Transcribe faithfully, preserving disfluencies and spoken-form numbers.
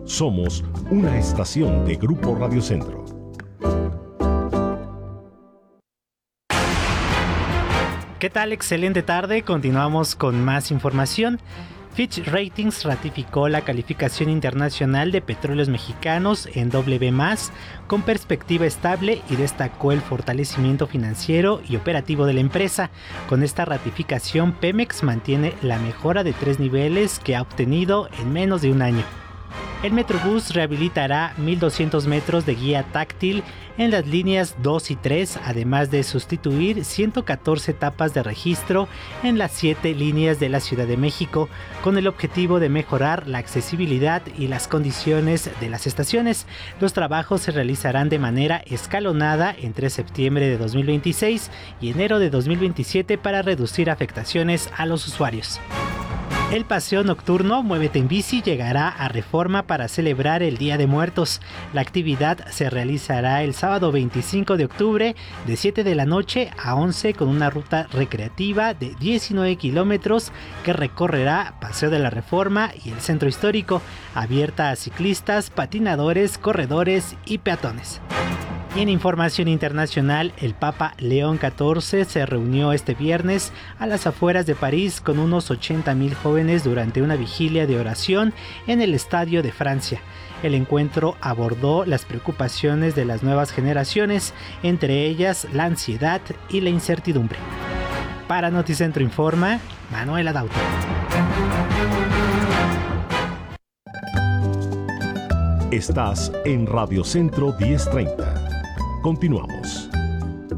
Somos una estación de Grupo Radio Centro. ¿Qué tal? Excelente tarde. Continuamos con más información. Fitch Ratings ratificó la calificación internacional de Petróleos Mexicanos en doble B más, con perspectiva estable, y destacó el fortalecimiento financiero y operativo de la empresa. Con esta ratificación, Pemex mantiene la mejora de tres niveles que ha obtenido en menos de un año. El Metrobús rehabilitará mil doscientos metros de guía táctil en las líneas dos y tres, además de sustituir ciento catorce etapas de registro en las siete líneas de la Ciudad de México, con el objetivo de mejorar la accesibilidad y las condiciones de las estaciones. Los trabajos se realizarán de manera escalonada entre septiembre de dos mil veintiséis y enero de dos mil veintisiete para reducir afectaciones a los usuarios. El paseo nocturno Muévete en Bici llegará a Reforma para celebrar el Día de Muertos. La actividad se realizará el sábado veinticinco de octubre de siete de la noche a once, con una ruta recreativa de diecinueve kilómetros que recorrerá Paseo de la Reforma y el Centro Histórico, abierta a ciclistas, patinadores, corredores y peatones. Y en información internacional, el Papa León catorce se reunió este viernes a las afueras de París con unos ochenta mil jóvenes durante una vigilia de oración en el Estadio de Francia. El encuentro abordó las preocupaciones de las nuevas generaciones, entre ellas la ansiedad y la incertidumbre. Para Noticentro Informa, Manuela Dauto. Estás en Radio Centro diez treinta. Continuamos.